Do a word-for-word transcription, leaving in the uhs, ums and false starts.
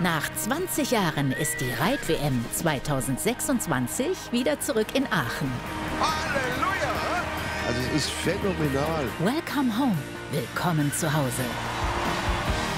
Nach zwanzig Jahren ist die Reit-W M zweitausendsechsundzwanzig wieder zurück in Aachen. Halleluja! Also es ist phänomenal. Welcome home. Willkommen zu Hause.